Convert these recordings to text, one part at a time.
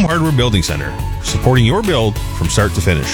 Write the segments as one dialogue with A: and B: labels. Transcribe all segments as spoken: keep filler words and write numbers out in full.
A: Hardware Building Center, supporting your build from start to finish.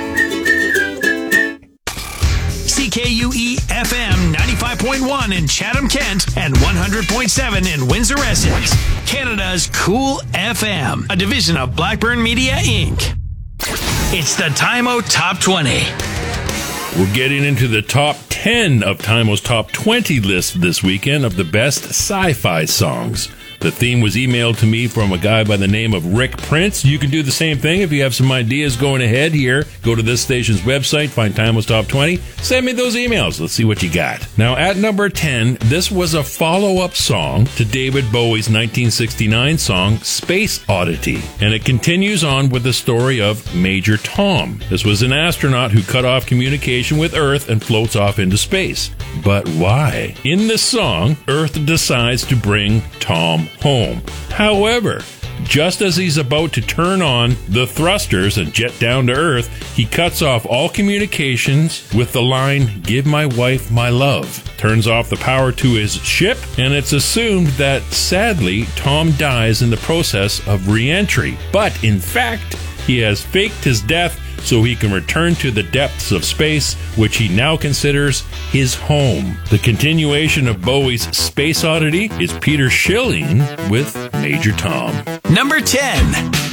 B: C K U E F M ninety-five point one in Chatham, Kent, and one hundred point seven in Windsor, Essex. Canada's Cool F M, a division of Blackburn Media, Incorporated. It's the Time-O Top twenty.
C: We're getting into the top ten of Time-O's top twenty list this weekend of the best sci-fi songs. The theme was emailed to me from a guy by the name of Rick Prince. You can do the same thing if you have some ideas going ahead here. Go to this station's website, find Time-O's Top twenty. Send me those emails. Let's see what you got. Now, at number ten, this was a follow-up song to David Bowie's nineteen sixty-nine song, Space Oddity. And it continues on with the story of Major Tom. This was an astronaut who cut off communication with Earth and floats off into space. But why? In this song, Earth decides to bring Tom home. However, just as he's about to turn on the thrusters and jet down to Earth, he cuts off all communications with the line, "Give my wife my love." Turns off the power to his ship, and it's assumed that, sadly, Tom dies in the process of re-entry. But, in fact, he has faked his death so he can return to the depths of space, which he now considers his home. The continuation of Bowie's Space Oddity is Peter Schilling with Major Tom.
B: Number ten.